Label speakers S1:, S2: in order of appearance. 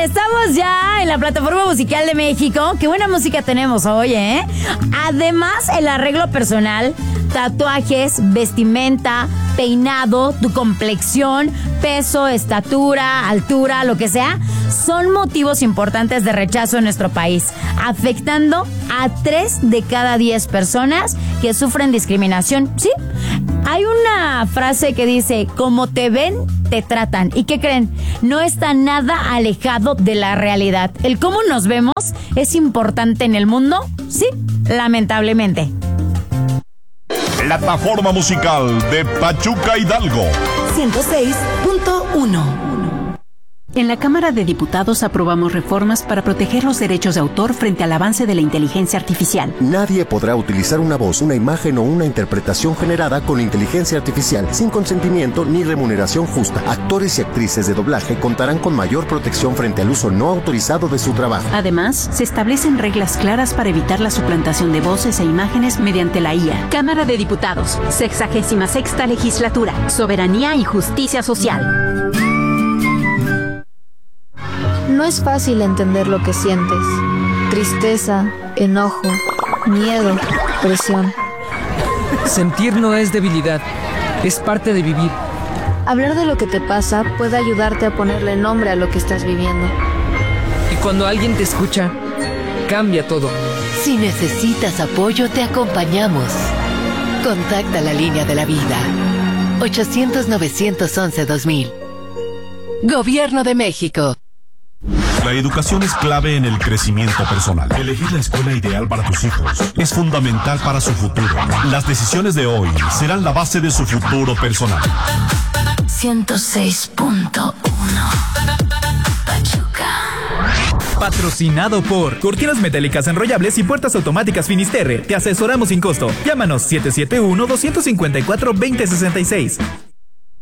S1: estamos ya en la plataforma musical de México. Qué buena música tenemos hoy, ¿eh? Además, el arreglo personal, tatuajes, vestimenta, peinado, tu complexión, peso, estatura, altura, lo que sea, son motivos importantes de rechazo en nuestro país, afectando a 3 de cada 10 personas que sufren discriminación. ¿Sí? Hay una frase que dice, como te ven, te tratan. ¿Y qué creen? No está nada alejado de la realidad. El cómo nos vemos es importante en el mundo, sí, lamentablemente.
S2: Plataforma musical de Pachuca Hidalgo
S3: 106.1.
S4: En la Cámara de Diputados aprobamos reformas para proteger los derechos de autor frente al avance de la inteligencia artificial.
S5: Nadie podrá utilizar una voz, una imagen o una interpretación generada con inteligencia artificial sin consentimiento ni remuneración justa. Actores y actrices de doblaje contarán con mayor protección frente al uso no autorizado de su trabajo.
S4: Además, se establecen reglas claras para evitar la suplantación de voces e imágenes mediante la IA. Cámara de Diputados, 66ª Legislatura, Soberanía y Justicia Social.
S6: No es fácil entender lo que sientes. Tristeza, enojo, miedo, presión.
S7: Sentir no es debilidad, es parte de vivir.
S6: Hablar de lo que te pasa puede ayudarte a ponerle nombre a lo que estás viviendo.
S7: Y cuando alguien te escucha, cambia todo.
S3: Si necesitas apoyo, te acompañamos. Contacta la línea de la vida. 800-911-2000. Gobierno de México.
S2: La educación es clave en el crecimiento personal. Elegir la escuela ideal para tus hijos es fundamental para su futuro. Las decisiones de hoy serán la base de su futuro personal.
S3: 106.1. Pachuca.
S8: Patrocinado por Cortinas Metálicas Enrollables y Puertas Automáticas Finisterre. Te asesoramos sin costo. Llámanos 771-254-2066.